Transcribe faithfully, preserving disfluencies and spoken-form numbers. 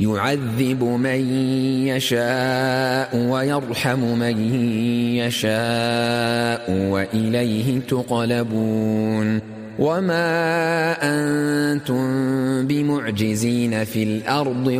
يعذب من يشاء ويرحم من يشاء وإليه تقلبون وما أنتم بمعجزين في الأرض